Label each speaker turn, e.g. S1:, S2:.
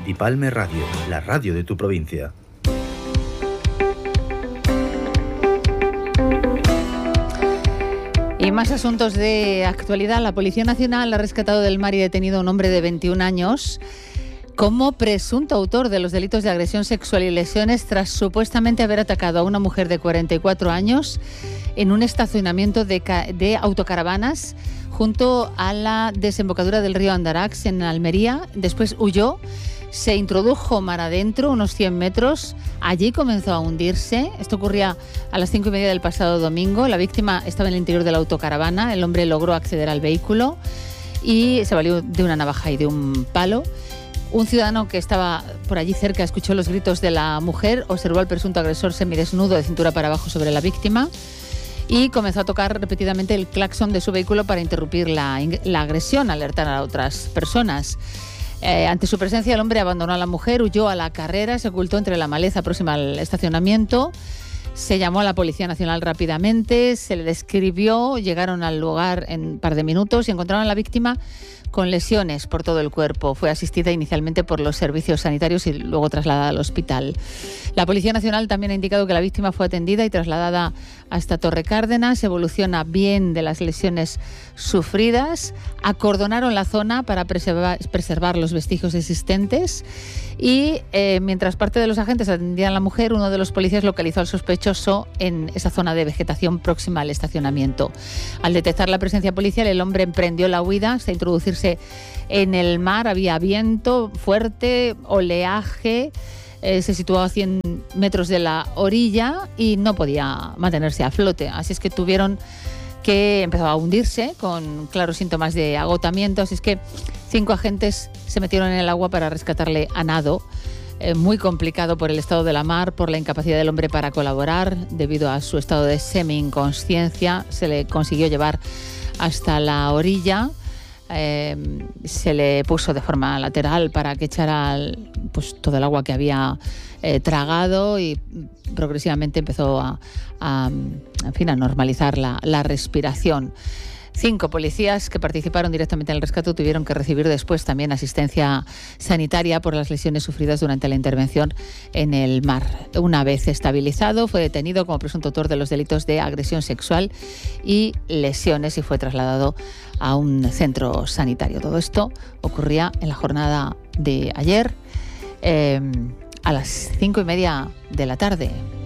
S1: Dipalme Radio, la radio de tu provincia.
S2: Y más asuntos de actualidad. La Policía Nacional ha rescatado del mar y detenido a un hombre de 21 años como presunto autor de los delitos de agresión sexual y lesiones tras supuestamente haber atacado a una mujer de 44 años en un estacionamiento de autocaravanas junto a la desembocadura del río Andarax en Almería. Después huyó, se introdujo mar adentro, unos 100 metros. Allí comenzó a hundirse. Esto ocurría a las 5:30 del pasado domingo. La víctima estaba en el interior de la autocaravana. El hombre logró acceder al vehículo y se valió de una navaja y de un palo. Un ciudadano que estaba por allí cerca escuchó los gritos de la mujer, observó al presunto agresor semidesnudo de cintura para abajo sobre la víctima y comenzó a tocar repetidamente el claxon de su vehículo para interrumpir la agresión, alertar a otras personas. Ante su presencia, el hombre abandonó a la mujer, huyó a la carrera, se ocultó entre la maleza próxima al estacionamiento. Se llamó a la Policía Nacional rápidamente, se le describió, llegaron al lugar en un par de minutos y encontraron a la víctima con lesiones por todo el cuerpo. Fue asistida inicialmente por los servicios sanitarios y luego trasladada al hospital. La Policía Nacional también ha indicado que la víctima fue atendida y trasladada hasta Torrecárdenas. Evoluciona bien de las lesiones sufridas. Acordonaron la zona para preservar los vestigios existentes y mientras parte de los agentes atendían a la mujer, uno de los policías localizó al sospechoso en esa zona de vegetación próxima al estacionamiento. Al detectar la presencia policial, el hombre emprendió la huida hasta introducirse en el mar. Había viento fuerte, oleaje. Se situó a 100 metros de la orilla y no podía mantenerse a flote. Así es que tuvieron que empezar a hundirse con claros síntomas de agotamiento. Así es que 5 agentes se metieron en el agua para rescatarle a nado. Muy complicado por el estado de la mar, por la incapacidad del hombre para colaborar. Debido a su estado de semi-inconsciencia, se le consiguió llevar hasta la orilla. Se le puso de forma lateral para que echara todo el agua que había tragado y progresivamente empezó a normalizar la respiración. 5 policías que participaron directamente en el rescate tuvieron que recibir después también asistencia sanitaria por las lesiones sufridas durante la intervención en el mar. Una vez estabilizado, fue detenido como presunto autor de los delitos de agresión sexual y lesiones y fue trasladado a un centro sanitario. Todo esto ocurría en la jornada de ayer a las 5:30 de la tarde.